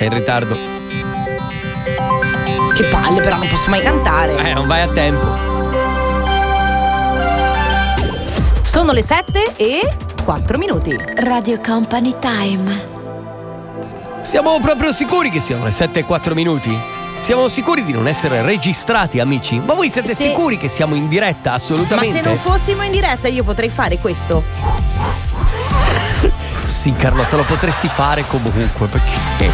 Sei in ritardo. Che palle, però non posso mai cantare. Non vai a tempo. Sono le 7:04. Radio Company Time. Siamo proprio sicuri che siano le 7:04? Siamo sicuri di non essere registrati, amici? Ma voi siete sicuri che siamo in diretta? Assolutamente. Ma se non fossimo in diretta io potrei fare questo. Sì, Carlotta, lo potresti fare comunque, perché